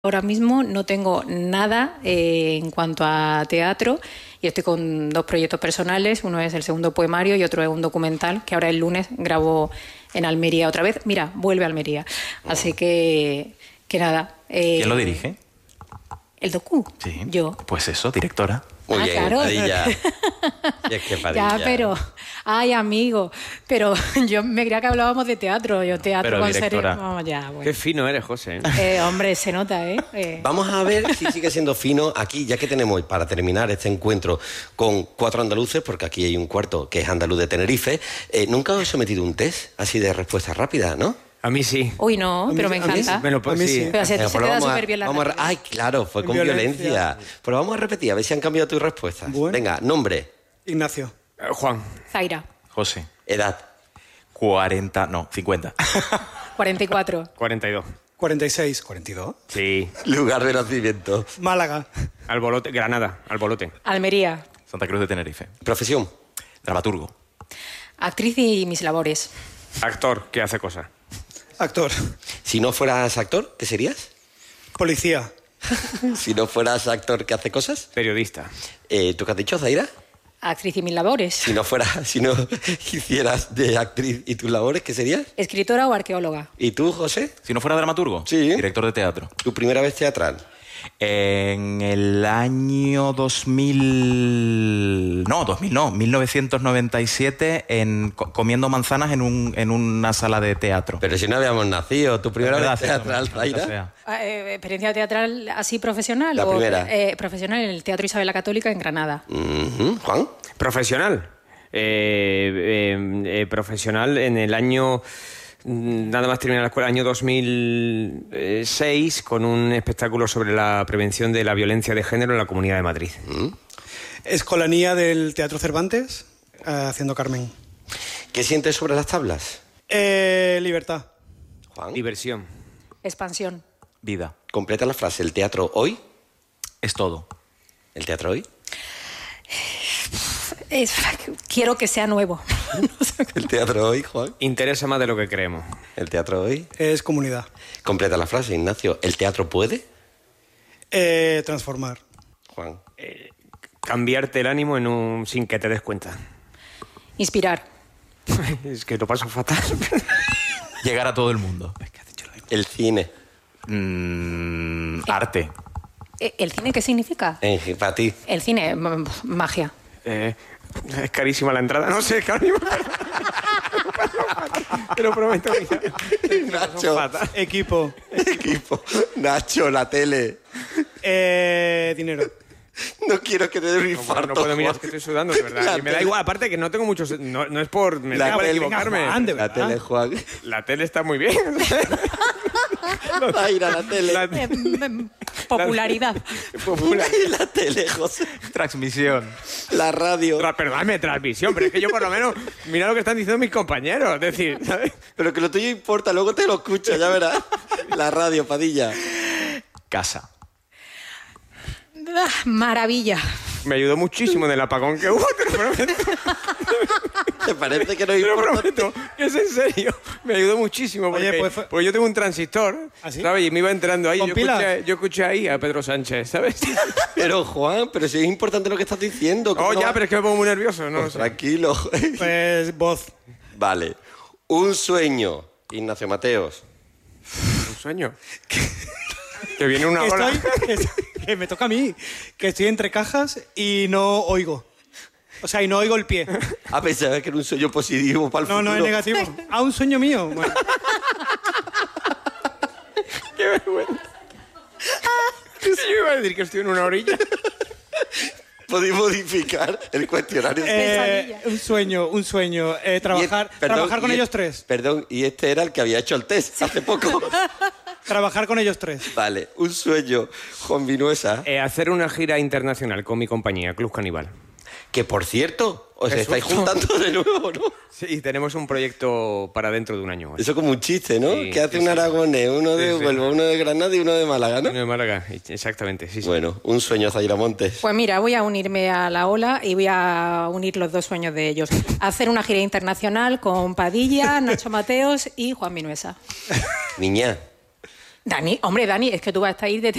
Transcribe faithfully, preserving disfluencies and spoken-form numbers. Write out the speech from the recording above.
Ahora mismo no tengo nada eh, en cuanto a teatro y estoy con dos proyectos personales. Uno es el segundo poemario y otro es un documental que ahora el lunes grabo en Almería otra vez. Mira, vuelve a Almería. Así que, que nada. Eh, ¿Quién lo dirige? ¿El docu? Sí. Yo. Pues eso, directora. Muy Ah, bien, claro. Padilla. Y es que Padilla. Ya, pero... Ay, amigo. Pero yo me creía que hablábamos de teatro. Yo teatro Pero con serie... directora. Vamos, ya, bueno. Qué fino eres, José. Eh, hombre, se nota, ¿eh? eh. Vamos a ver si sigue siendo fino aquí, ya que tenemos, para terminar este encuentro, con cuatro andaluces, porque aquí hay un cuarto que es andaluz de Tenerife. Eh, ¿Nunca os he sometido un test así de respuesta rápida, no? A mí sí. Uy, no, pero me a mí sí. encanta. Me lo puedo- A mí sí. sí. Pero se, Venga, se pues queda vamos a- súper bien la vamos a- rápida. Ay, claro, fue con Violencia. violencia. Pero vamos a repetir, a ver si han cambiado tus respuestas. Bueno. Venga, nombre, Ignacio. Eh, Juan. Zaira, José. edad, cuarenta, no, cincuenta. cuarenta y cuatro. cuarenta y dos. cuarenta y seis. ¿cuarenta y dos? Sí. lugar de nacimiento, Málaga. Albolote. Granada. Albolote. Almería, Santa Cruz de Tenerife. profesión, Dramaturgo. actriz y mis labores. Actor que hace cosas. Actor. si no fueras actor, ¿qué serías? Policía. Si no fueras actor, ¿qué hace cosas? Periodista. Eh, ¿Tú qué has dicho, Zaira? Actriz y mis labores. Si no fueras, si no hicieras de actriz y tus labores, ¿qué serías? Escritora o arqueóloga. ¿Y tú, José? Si no fuera dramaturgo, Sí. director de teatro. ¿Tu primera vez teatral? En el año dos mil... No, dos mil no, mil novecientos noventa y siete, en, co- comiendo manzanas en, un, en una sala de teatro. Pero si no habíamos nacido, ¿tu primera Es verdad, vez sí, teatral, maldita Zaira? sea. Ah, eh, ¿Experiencia teatral así profesional? La o, primera. eh, profesional en el Teatro Isabel la Católica en Granada. Ujú. ¿Juan? Profesional. Eh, eh, eh, profesional en el año... mm, Nada más terminar la escuela, año dos mil seis, con un espectáculo sobre la prevención de la violencia de género en la Comunidad de Madrid. Escolanía del Teatro Cervantes, eh, haciendo Carmen. ¿Qué sientes sobre las tablas? Eh, libertad. Juan. Diversión. Expansión. Vida. Completa la frase. ¿El teatro hoy? Es todo. ¿El teatro hoy? Es- quiero que sea nuevo. ¿El teatro hoy, Juan? Interesa más de lo que creemos. ¿El teatro hoy? Es comunidad. Completa la frase, Ignacio. ¿El teatro puede? Eh, transformar. Juan. Cambiarte el ánimo en un sin que te des cuenta. Inspirar. Es que lo paso fatal. Llegar a todo el mundo. El cine. Mm, arte. Eh, ¿El cine qué significa? Eh, para ti. El cine, m- magia. Eh, es carísima la entrada. No sé, carísima. Te lo prometo. Nacho. Fatal. Equipo. Equipo. Nacho, la tele. Eh, dinero. No quiero que te dé un No, infarto. no puedo mirar, Juan. es que estoy sudando, de verdad. La Y me da tele. igual, aparte que no tengo muchos... No, no es por... Me La da igual tele. equivocarme. Venga, Juan, de La verdad. tele, Juan. La tele está muy bien. Zaira, la tele. La- Eh, m- m- popularidad. Popular. La tele, José. Transmisión. La radio. Tra- Perdóname, transmisión, pero es que yo por lo menos... Mira lo que están diciendo mis compañeros. Es decir, ¿sabes? Pero que lo tuyo importa, luego te lo escucho, ya verás. La radio, Padilla. Casa. Ah, maravilla. Me ayudó muchísimo en el apagón que hubo, te lo prometo. ¿Te parece que no Te lo importa? prometo, que es en serio. Me ayudó muchísimo. Porque, Oye, pues fue- porque yo tengo un transistor, ¿Ah, sí? ¿sabes? Y me iba entrando ahí. ¿Con Yo pilas? escuché, yo escuché ahí a Pedro Sánchez, ¿sabes? Pero, Juan, pero si es importante lo que estás diciendo. ¿cómo Oh, no ya, va- pero es que me pongo muy nervioso. No lo Pues sé. tranquilo. Pues voz. Vale. Un sueño, Ignacio Mateos. Un sueño. Que viene una Que, ola. estoy, que, que me toca a mí. Que estoy entre cajas y no oigo. O sea, y no oigo el pie. A pesar de que era un sueño positivo para el No, futuro. no es negativo. Ah, un sueño mío. Bueno, Qué vergüenza. Yo iba a decir que estoy en una orilla. Podéis modificar el cuestionario. eh, un sueño, un sueño. Eh, trabajar, Y- perdón, trabajar con y- ellos tres. Perdón, y este era el que había hecho el test hace poco. Trabajar con ellos tres. Vale, un sueño, Juan Vinuesa. Eh, hacer una gira internacional con mi compañía, Club Canibal. Que por cierto, os Qué estáis susto. juntando de nuevo, ¿no? Sí, tenemos un proyecto para dentro de un año. Eso como un chiste, ¿no? Sí, que hace sí, un sí. aragonés, uno de Sí, sí. Huelva, uno de Granada y uno de Málaga, ¿no? Uno de Málaga, exactamente, sí, sí. Bueno, un sueño, Zaira Montes. Pues mira, voy a unirme a la ola y voy a unir los dos sueños de ellos. Hacer una gira internacional con Padilla, Nacho Mateos y Juan Vinuesa. Niña, Dani, hombre, Dani, es que tú vas a estar ahí desde